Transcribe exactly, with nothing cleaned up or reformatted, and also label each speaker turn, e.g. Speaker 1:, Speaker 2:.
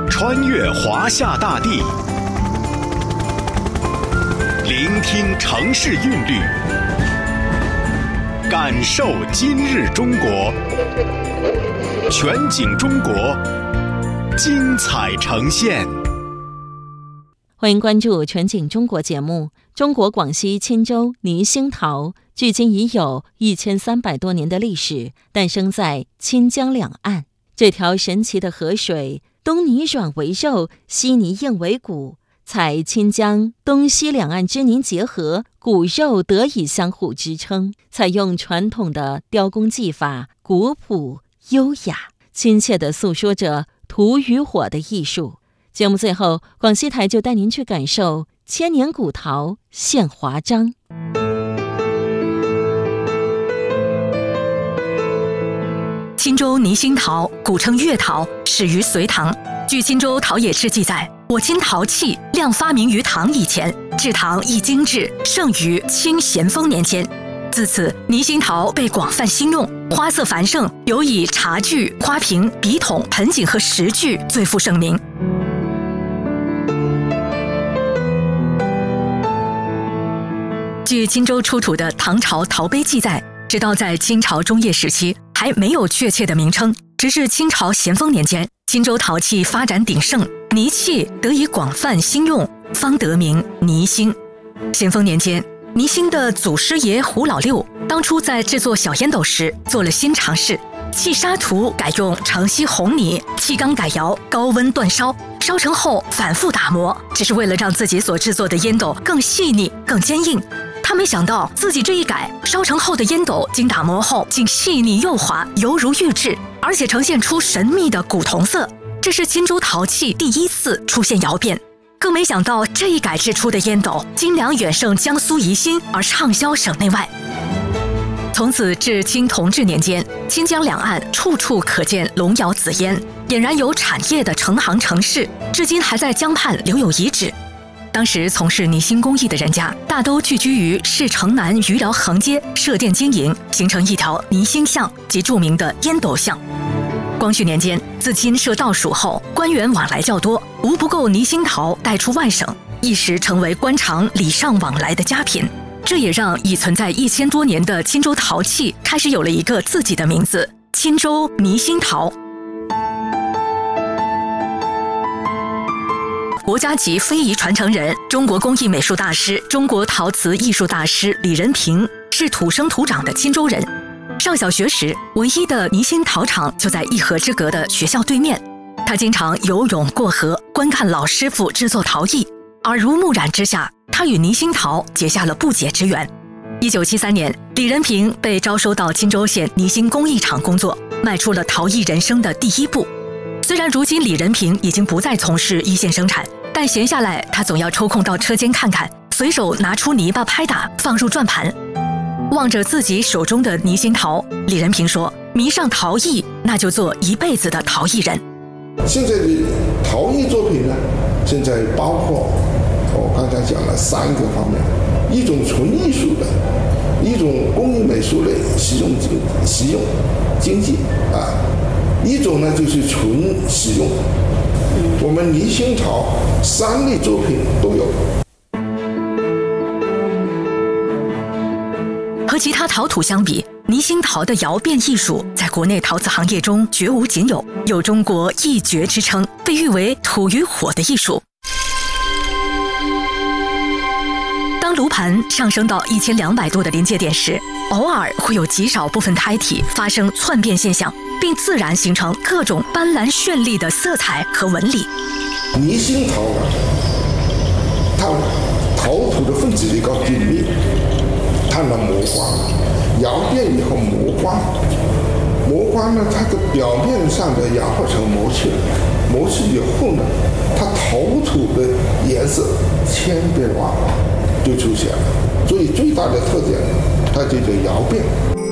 Speaker 1: 穿越华夏大地，聆听城市韵律，感受今日中国。全景中国，精彩呈现。
Speaker 2: 欢迎关注全景中国节目。中国广西钦州泥兴陶距今已有一千三百多年的历史，诞生在钦江两岸。这条神奇的河水，东泥软为肉，西泥硬为骨，采钦江东西两岸之泥结合，骨肉得以相互支撑。采用传统的雕工技法，古朴优雅，亲切地诉说着土与火的艺术。节目最后，广西台就带您去感受千年古陶现华章。
Speaker 3: 钦州泥兴陶，古称月陶，始于隋唐。据钦州陶冶志记载，我钦陶器量发明于唐以前，制陶亦精致，盛于清咸丰年间。自此，泥兴陶被广泛兴用，花色繁盛，尤以茶具、花瓶、笔筒、盆景和石具最负盛名。据钦州出土的唐朝陶碑记载，直到在清朝中叶时期还没有确切的名称，直至清朝咸丰年间，钦州陶器发展鼎盛，泥器得以广泛兴用，方得名泥兴。咸丰年间，泥兴的祖师爷胡老六当初在制作小烟斗时做了新尝试，器沙土改用城西红泥，器缸改窑，高温煅烧，烧成后反复打磨，只是为了让自己所制作的烟斗更细腻、更坚硬。他没想到自己这一改，烧成后的烟斗经打磨后竟细腻幼滑，犹如玉质，而且呈现出神秘的古铜色。这是钦州陶器第一次出现窑变。更没想到这一改制出的烟斗斤两远胜江苏宜兴，而畅销省内外。从此至清同治年间，钦江两岸处处可见龙窑紫烟，俨然有产业的成行成市，至今还在江畔留有遗址。当时从事泥兴工艺的人家，大都聚居于市城南余寮横街设店经营，形成一条泥兴巷及著名的烟斗巷。光绪年间，自钦设道署后，官员往来较多，无不购泥兴陶带出外省，一时成为官场礼尚往来的佳品。这也让已存在一千多年的钦州陶器开始有了一个自己的名字——钦州泥兴陶。国家级非遗传承人、中国工艺美术大师、中国陶瓷艺术大师李仁平是土生土长的钦州人。上小学时，唯一的泥兴陶厂就在一河之隔的学校对面。他经常游泳过河，观看老师傅制作陶艺，耳濡目染之下，他与泥兴陶结下了不解之缘。一九七三年，李仁平被招收到钦州县泥兴工艺厂工作，迈出了陶艺人生的第一步。虽然如今李仁平已经不再从事一线生产，但闲下来他总要抽空到车间看看，随手拿出泥巴拍打，放入转盘。望着自己手中的泥兴陶，李仁平说：迷上陶艺，那就做一辈子的陶艺人。
Speaker 4: 现在的陶艺作品呢，现在包括我刚才讲了三个方面，一种纯艺术的，一种工艺美术类实用经实用经济啊，一种呢就是纯实用。我们泥兴陶三类作品都有。
Speaker 3: 和其他陶土相比，泥兴陶的窑变艺术在国内陶瓷行业中绝无仅有，有中国一绝之称，被誉为土与火的艺术。当炉盘上升到一千两百度的临界点时，偶尔会有极少部分胎体发生窜变现象，并自然形成各种斑斓绚丽的色彩和纹理。
Speaker 4: 泥兴陶啊，它陶土的分子比较紧密，它能磨花，窑变以后磨花，磨花呢，它的表面上的氧化层磨去了，磨去以后呢，它陶土的颜色千变万化就出现了。所以最大的特点，它就叫窑变。